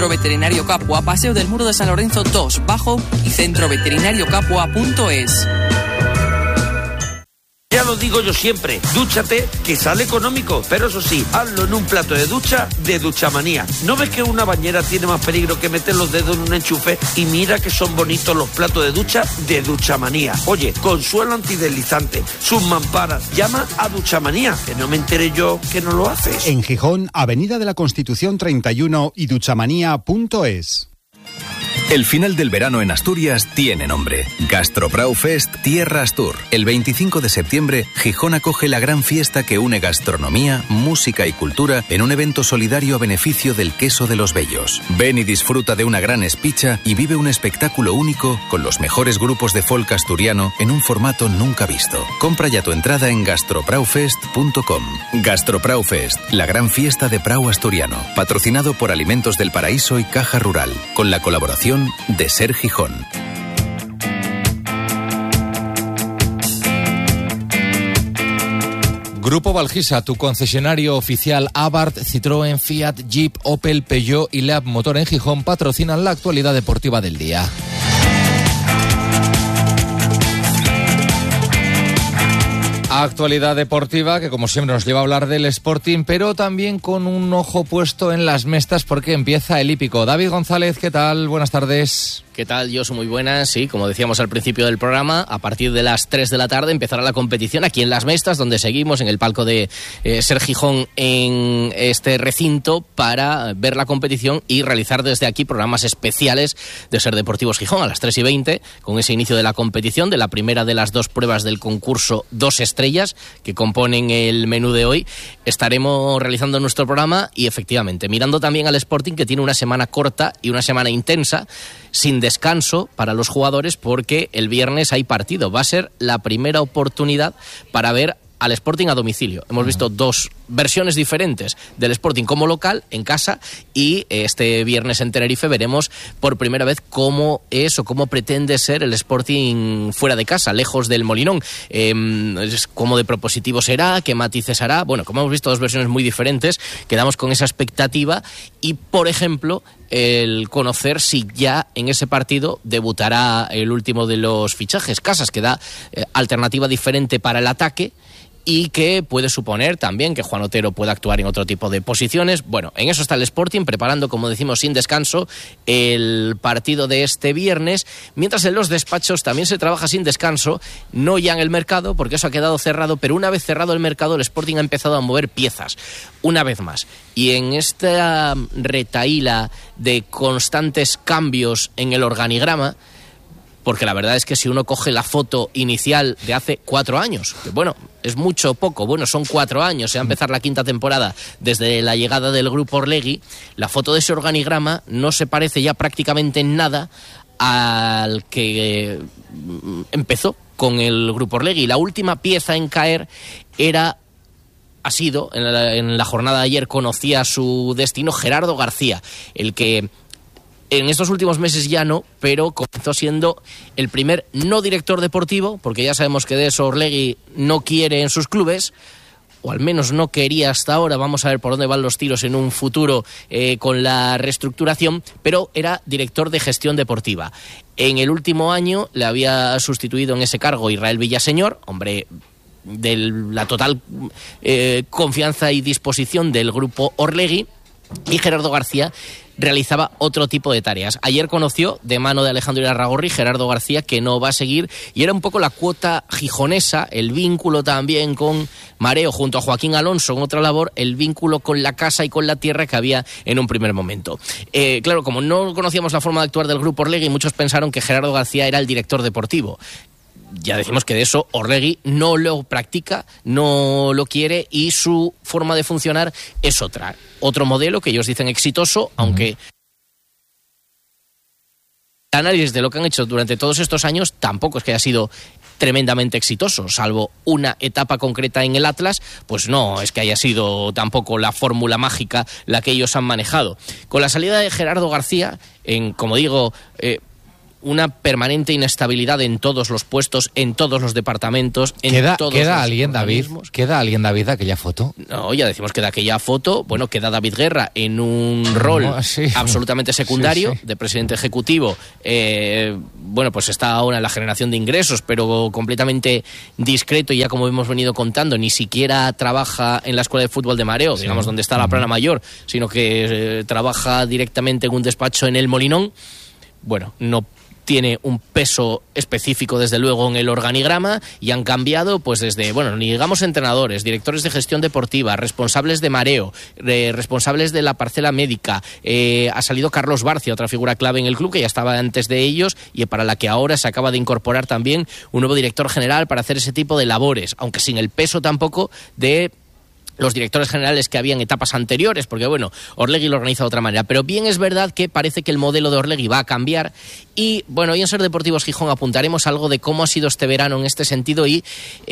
Veterinario Capua, Paseo del Muro de San Lorenzo 2, Bajo y centroveterinariocapua.es. Ya lo digo yo siempre, dúchate, que sale económico, pero eso sí, hazlo en un plato de ducha de Duchamanía. ¿No ves que una bañera tiene más peligro que meter los dedos en un enchufe? Y mira que son bonitos los platos de ducha de Duchamanía. Oye, con suelo antideslizante, sus mamparas, llama a Duchamanía, que no me enteré yo que no lo haces. En Gijón, Avenida de la Constitución 31 y duchamanía.es. El final del verano en Asturias tiene nombre. Gastrobraufest Tierra Astur. El 25 de septiembre, Gijón acoge la gran fiesta que une gastronomía, música y cultura en un evento solidario a beneficio del queso de los Bellos. Ven y disfruta de una gran espicha y vive un espectáculo único con los mejores grupos de folk asturiano en un formato nunca visto. Compra ya tu entrada en gastrobraufest.com. Gastrobraufest, la gran fiesta de Prau asturiano. Patrocinado por Alimentos del Paraíso y Caja Rural. Con la colaboración de Ser Gijón. Grupo Valgisa, tu concesionario oficial Abarth, Citroën, Fiat, Jeep, Opel, Peugeot y Leab Motor en Gijón patrocinan la actualidad deportiva del día. Actualidad deportiva que, como siempre, nos lleva a hablar del Sporting, pero también con un ojo puesto en las mestas porque empieza el hípico. David González, ¿qué tal? Buenas tardes. ¿Qué tal? Yo soy muy buenas, sí, como decíamos al principio del programa, a partir de las 3 de la tarde empezará la competición aquí en Las Mestas, donde seguimos en el palco de Ser Gijón en este recinto para ver la competición y realizar desde aquí programas especiales de Ser Deportivos Gijón a las 3:20, con ese inicio de la competición, de la primera de las dos pruebas del concurso 2 estrellas que componen el menú de hoy. Estaremos realizando nuestro programa y efectivamente mirando también al Sporting, que tiene una semana corta y una semana intensa, sin descanso para los jugadores, porque el viernes hay partido. Va a ser la primera oportunidad para ver al Sporting a domicilio. Hemos visto dos versiones diferentes del Sporting como local, en casa, y este viernes en Tenerife veremos por primera vez cómo es o cómo pretende ser el Sporting fuera de casa, lejos del Molinón. Cómo de propositivo será, qué matices hará. Bueno, como hemos visto, dos versiones muy diferentes, quedamos con esa expectativa y, por ejemplo, el conocer si ya en ese partido debutará el último de los fichajes, Casas, que da alternativa diferente para el ataque y que puede suponer también que Juan Otero pueda actuar en otro tipo de posiciones. Bueno, en eso está el Sporting, preparando, como decimos, sin descanso el partido de este viernes, mientras en los despachos también se trabaja sin descanso, no ya en el mercado, porque eso ha quedado cerrado, pero una vez cerrado el mercado, el Sporting ha empezado a mover piezas, una vez más. Y en esta retahíla de constantes cambios en el organigrama, porque la verdad es que si uno coge la foto inicial de hace 4 años, que bueno, es mucho o poco, bueno, son 4 años, se va a empezar la 5ª temporada desde la llegada del Grupo Orlegui, la foto de ese organigrama no se parece ya prácticamente en nada al que empezó con el Grupo Orlegui. La última pieza en caer ha sido, en la jornada de ayer conocía su destino, Gerardo García, el que en estos últimos meses ya no, pero comenzó siendo el primer no director deportivo, porque ya sabemos que de eso Orlegui no quiere en sus clubes, o al menos no quería hasta ahora. Vamos a ver por dónde van los tiros en un futuro con la reestructuración, pero era director de gestión deportiva. En el último año le había sustituido en ese cargo Israel Villaseñor, hombre de la total confianza y disposición del Grupo Orlegui, y Gerardo García realizaba otro tipo de tareas. Ayer conoció de mano de Alejandro Irarragorri Gerardo García que no va a seguir, y era un poco la cuota gijonesa, el vínculo también con Mareo junto a Joaquín Alonso en otra labor, el vínculo con la casa y con la tierra que había en un primer momento. Claro, como no conocíamos la forma de actuar del Grupo Orlegui, muchos pensaron que Gerardo García era el director deportivo. Ya decimos que de eso Orlegui no lo practica, no lo quiere, y su forma de funcionar es otro modelo que ellos dicen exitoso, aunque el análisis de lo que han hecho durante todos estos años tampoco es que haya sido tremendamente exitoso, salvo una etapa concreta en el Atlas, pues no es que haya sido tampoco la fórmula mágica la que ellos han manejado. Con la salida de Gerardo García, como digo, una permanente inestabilidad en todos los puestos, en todos los departamentos, en todos los organismos. ¿Queda alguien, David, de aquella foto? No, ya decimos que de aquella foto, bueno, queda David Guerra en un rol absolutamente secundario, de presidente ejecutivo. Bueno, pues está ahora en la generación de ingresos, pero completamente discreto, y ya como hemos venido contando, ni siquiera trabaja en la Escuela de Fútbol de Mareo, digamos, donde está la plana mayor, sino que trabaja directamente en un despacho en el Molinón. Bueno, no tiene un peso específico, desde luego, en el organigrama, y han cambiado, pues desde, bueno, ni digamos entrenadores, directores de gestión deportiva, responsables de mareo, responsables de la parcela médica. Ha salido Carlos Barcia, otra figura clave en el club, que ya estaba antes de ellos, y para la que ahora se acaba de incorporar también un nuevo director general para hacer ese tipo de labores, aunque sin el peso tampoco de los directores generales que había en etapas anteriores, porque bueno, Orlegui lo organiza de otra manera, pero bien es verdad que parece que el modelo de Orlegui va a cambiar, y bueno, hoy en Ser Deportivos Gijón apuntaremos algo de cómo ha sido este verano en este sentido, y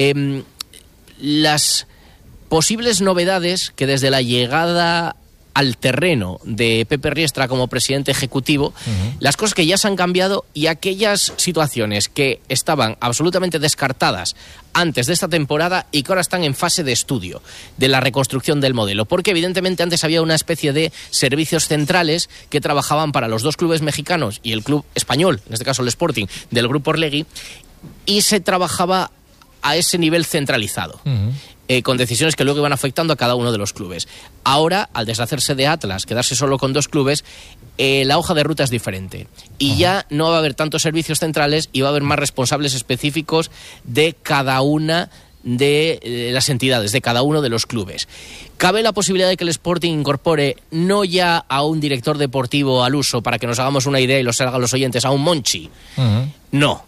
las posibles novedades que desde la llegada al terreno de Pepe Riestra como presidente ejecutivo, las cosas que ya se han cambiado, y aquellas situaciones que estaban absolutamente descartadas antes de esta temporada y que ahora están en fase de estudio de la reconstrucción del modelo, porque evidentemente antes había una especie de servicios centrales que trabajaban para los dos clubes mexicanos y el club español, en este caso el Sporting, del grupo Orlegui, y se trabajaba a ese nivel centralizado. Con decisiones que luego iban afectando a cada uno de los clubes. Ahora, al deshacerse de Atlas, quedarse solo con dos clubes, la hoja de ruta es diferente. Y ya no va a haber tantos servicios centrales, y va a haber más responsables específicos de cada una de las entidades, de cada uno de los clubes. ¿Cabe la posibilidad de que el Sporting incorpore no ya a un director deportivo al uso, para que nos hagamos una idea y los hagan los oyentes, a un Monchi? No.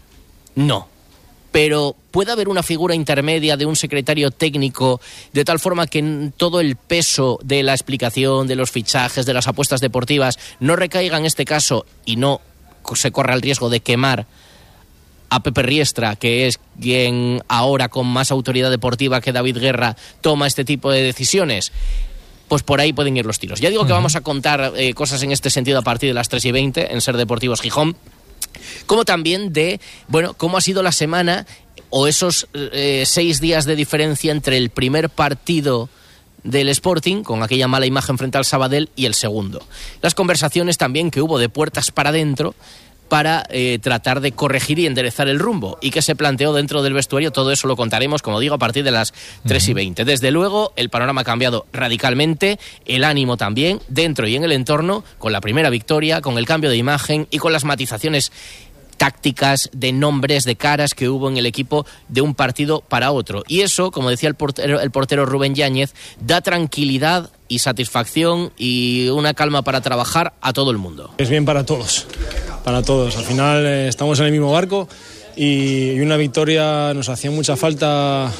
Pero puede haber una figura intermedia de un secretario técnico, de tal forma que todo el peso de la explicación, de los fichajes, de las apuestas deportivas, no recaiga en este caso, y no se corra el riesgo de quemar a Pepe Riestra, que es quien ahora, con más autoridad deportiva que David Guerra, toma este tipo de decisiones? Pues por ahí pueden ir los tiros. Ya digo que vamos a contar cosas en este sentido a partir de las 3:20 en Ser Deportivos Gijón, como también de, bueno, cómo ha sido la semana, o esos 6 días de diferencia entre el primer partido del Sporting, con aquella mala imagen frente al Sabadell, y el segundo. Las conversaciones también que hubo de puertas para adentro para tratar de corregir y enderezar el rumbo, y que se planteó dentro del vestuario. Todo eso lo contaremos, como digo, a partir de las 3:20. Desde luego, el panorama ha cambiado radicalmente, el ánimo también, dentro y en el entorno, con la primera victoria, con el cambio de imagen y con las matizaciones tácticas, de nombres, de caras que hubo en el equipo de un partido para otro. Y eso, como decía el portero Rubén Yáñez, da tranquilidad y satisfacción y una calma para trabajar a todo el mundo. Es bien para todos. Al final estamos en el mismo barco, y una victoria nos hacía mucha falta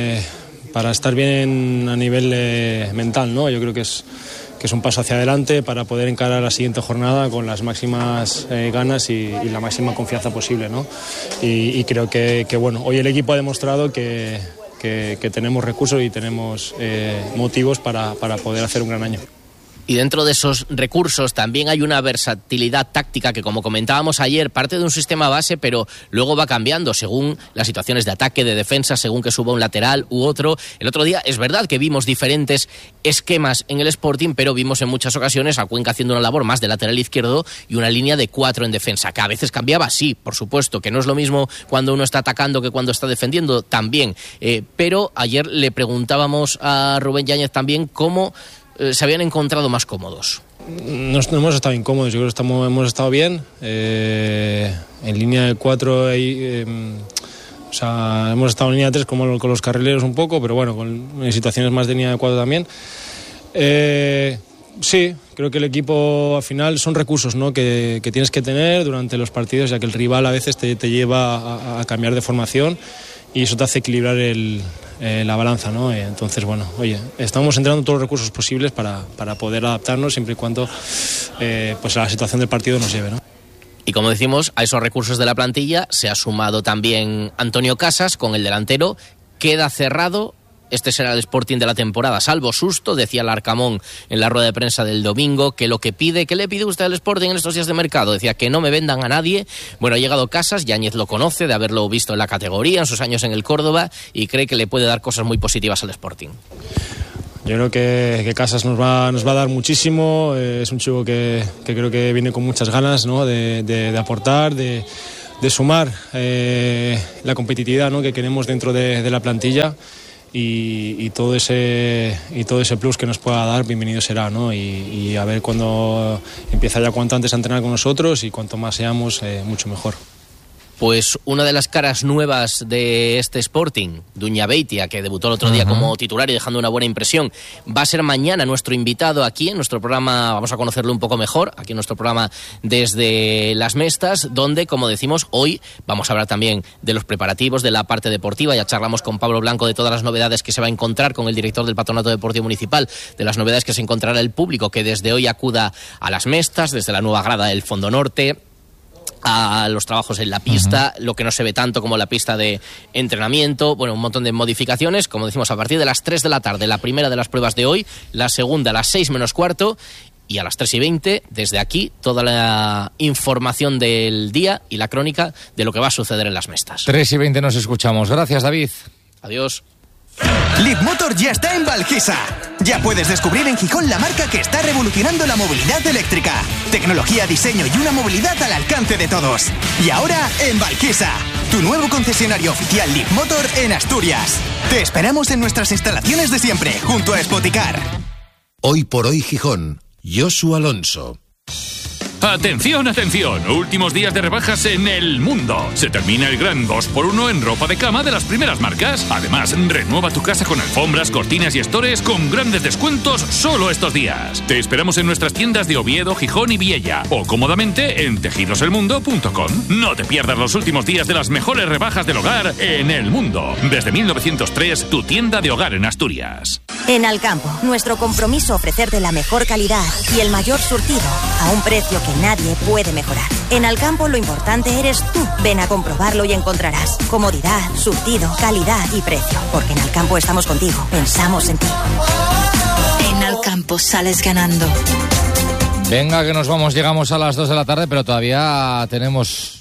para estar bien a nivel mental, ¿no? Yo creo que es un paso hacia adelante para poder encarar la siguiente jornada con las máximas ganas y la máxima confianza posible, ¿no? Y creo que bueno, hoy el equipo ha demostrado que tenemos recursos y tenemos motivos para poder hacer un gran año. Y dentro de esos recursos también hay una versatilidad táctica que, como comentábamos ayer, parte de un sistema base, pero luego va cambiando según las situaciones de ataque, de defensa, según que suba un lateral u otro. El otro día es verdad que vimos diferentes esquemas en el Sporting, pero vimos en muchas ocasiones a Cuenca haciendo una labor más de lateral izquierdo y una línea de 4 en defensa, que a veces cambiaba, sí, por supuesto, que no es lo mismo cuando uno está atacando que cuando está defendiendo también. Pero ayer le preguntábamos a Rubén Yáñez también cómo se habían encontrado más cómodos. No hemos estado incómodos, yo creo que hemos estado bien. En línea de 4 hemos estado en línea de 3 como con los carrileros un poco, pero bueno, en situaciones más de línea de 4 también. Sí, creo que el equipo al final son recursos, ¿no? que tienes que tener durante los partidos, ya que el rival a veces te lleva a cambiar de formación, y eso te hace equilibrar la balanza, ¿no? Entonces, bueno, oye, estamos entrenando todos los recursos posibles para poder adaptarnos, siempre y cuando pues la situación del partido nos lleve, ¿no? Y como decimos, a esos recursos de la plantilla se ha sumado también Antonio Casas con el delantero. Queda cerrado este será el Sporting de la temporada, salvo susto, decía Larcamón en la rueda de prensa del domingo, que lo que pide, ¿qué le pide usted al Sporting en estos días de mercado? Decía que no me vendan a nadie. Bueno, ha llegado Casas, Yáñez lo conoce de haberlo visto en la categoría, en sus años en el Córdoba, y cree que le puede dar cosas muy positivas al Sporting. Yo creo que Casas nos va a dar muchísimo. Es un chico que creo que viene con muchas ganas, ¿no? de aportar, de sumar la competitividad, ¿no? que queremos dentro de la plantilla, y todo ese plus que nos pueda dar, bienvenido será, ¿no? Y a ver cuando empieza ya cuanto antes a entrenar con nosotros, y cuanto más seamos, mucho mejor. Pues una de las caras nuevas de este Sporting, Duña Beitia, que debutó el otro día como titular y dejando una buena impresión, va a ser mañana nuestro invitado aquí en nuestro programa. Vamos a conocerlo un poco mejor aquí en nuestro programa desde Las Mestas, donde, como decimos, hoy vamos a hablar también de los preparativos, de la parte deportiva. Ya charlamos con Pablo Blanco de todas las novedades que se va a encontrar, con el director del Patronato Deportivo Municipal, de las novedades que se encontrará el público que desde hoy acuda a Las Mestas, desde la nueva grada del Fondo Norte, a los trabajos en la pista, lo que no se ve tanto como la pista de entrenamiento, bueno, un montón de modificaciones, como decimos, a partir de las 3 de la tarde, la primera de las pruebas de hoy, la segunda a las 6 menos cuarto, y a las 3:20, desde aquí, toda la información del día y la crónica de lo que va a suceder en Las Mestas. 3:20 nos escuchamos. Gracias, David. Adiós. Leapmotor ya está en Valquisa. Ya puedes descubrir en Gijón la marca que está revolucionando la movilidad eléctrica. Tecnología, diseño y una movilidad al alcance de todos. Y ahora en Valquisa, tu nuevo concesionario oficial Leapmotor en Asturias. Te esperamos en nuestras instalaciones de siempre, junto a Spoticar. Hoy por hoy Gijón, Josu Alonso. Atención, atención, últimos días de rebajas en El Mundo. Se termina el gran 2x1 en ropa de cama de las primeras marcas. Además, renueva tu casa con alfombras, cortinas y estores con grandes descuentos solo estos días. Te esperamos en nuestras tiendas de Oviedo, Gijón y Viella, o cómodamente en tejidoselmundo.com. No te pierdas los últimos días de las mejores rebajas del hogar en El Mundo. Desde 1903, tu tienda de hogar en Asturias. En Alcampo, nuestro compromiso ofrecerte la mejor calidad y el mayor surtido a un precio que nadie puede mejorar. En Alcampo lo importante eres tú. Ven a comprobarlo y encontrarás comodidad, surtido, calidad y precio. Porque en Alcampo estamos contigo. Pensamos en ti. En Alcampo sales ganando. Venga, que nos vamos. Llegamos a las 2 de la tarde, pero todavía tenemos